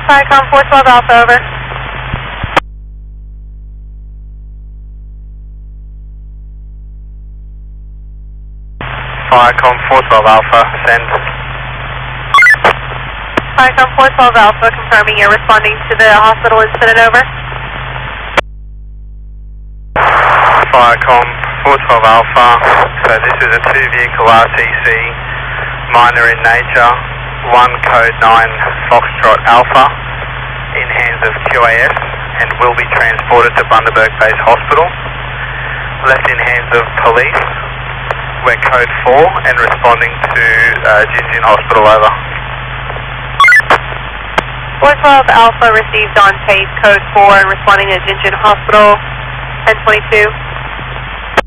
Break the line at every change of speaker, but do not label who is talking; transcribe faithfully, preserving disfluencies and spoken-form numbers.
Viacom four twelve Alpha, over.
Viacom four twelve Alpha, send.
Viacom four twelve Alpha, confirming you're responding to the hospital incident, over.
Viacom four twelve Alpha, so this is a two vehicle R T C, minor in nature, one code nine Foxtrot Alpha, in hands of Q A S and will be transported to Bundaberg Base Hospital. Left in hands of police, we're code four and responding to uh, Jinjin Hospital, over.
four twelve Alpha received on tape code four and responding to Jinjin Hospital, ten twenty-two.